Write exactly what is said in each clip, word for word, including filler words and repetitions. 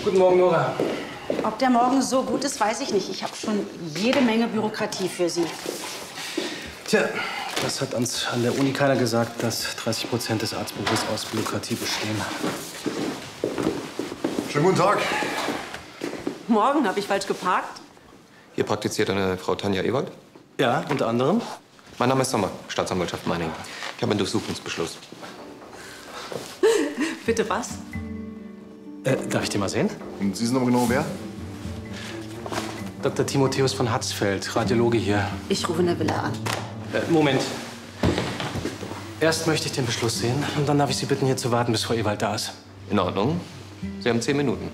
Guten Morgen, Nora. Ob der Morgen so gut ist, weiß ich nicht. Ich habe schon jede Menge Bürokratie für Sie. Tja, das hat uns an der Uni keiner gesagt, dass dreißig Prozent des Arztberufs aus Bürokratie bestehen. Schönen guten Tag. Morgen habe ich falsch geparkt. Hier praktiziert eine Frau Tanja Ewald? Ja, unter anderem. Mein Name ist Sommer, Staatsanwaltschaft Meiningen. Ich habe einen Durchsuchungsbeschluss. Bitte was? Äh, darf ich den mal sehen? Und Sie sind aber genau wer? Doktor Timotheus von Hatzfeld, Radiologe hier. Ich rufe in der Villa an. Äh, Moment. Erst möchte ich den Beschluss sehen und dann darf ich Sie bitten, hier zu warten, bis Frau Ewald da ist. In Ordnung. Sie haben zehn Minuten.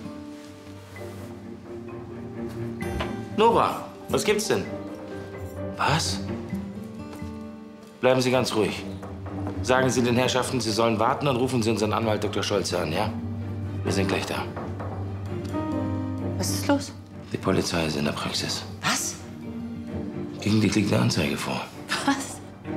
Nora, was gibt's denn? Was? Bleiben Sie ganz ruhig. Sagen Sie den Herrschaften, Sie sollen warten, dann rufen Sie unseren Anwalt Doktor Scholze an, ja? Wir sind gleich da. Was ist los? Die Polizei ist in der Praxis. Was? Gegen dich liegt eine Anzeige vor. Was?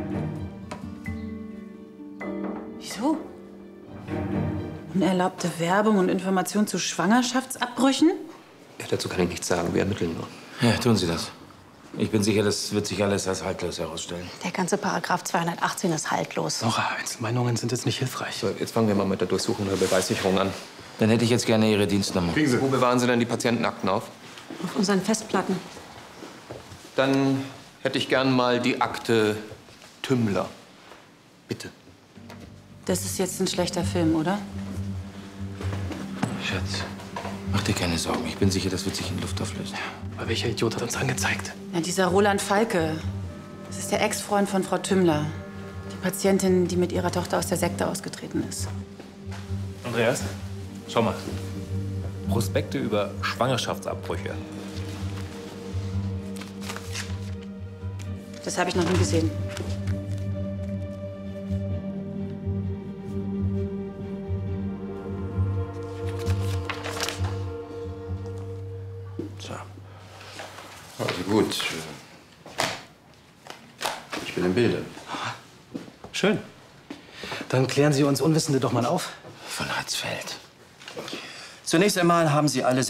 Wieso? Unerlaubte Werbung und Information zu Schwangerschaftsabbrüchen? Ja, dazu kann ich nichts sagen. Wir ermitteln nur. Ja, tun Sie das. Ich bin sicher, das wird sich alles als haltlos herausstellen. Der ganze Paragraph zweihundertachtzehn ist haltlos. Nora, Einzelmeinungen sind jetzt nicht hilfreich. So, jetzt fangen wir mal mit der Durchsuchung der Beweissicherung an. Dann hätte ich jetzt gerne Ihre Dienstnummer. Kriegen Sie. Wo bewahren Sie denn die Patientenakten auf? Auf unseren Festplatten. Dann hätte ich gern mal die Akte Tümmler. Bitte. Das ist jetzt ein schlechter Film, oder? Schatz, mach dir keine Sorgen. Ich bin sicher, das wird sich in Luft auflösen. Aber welcher Idiot hat uns angezeigt? Ja, dieser Roland Falke. Das ist der Ex-Freund von Frau Tümmler. Die Patientin, die mit ihrer Tochter aus der Sekte ausgetreten ist. Andreas, schau mal. Prospekte über Schwangerschaftsabbrüche. Das habe ich noch nie gesehen. Tja. Also gut. Ich bin im Bilde. Schön. Dann klären Sie uns Unwissende doch mal auf. Von Hatzfeld. Zunächst einmal haben Sie alle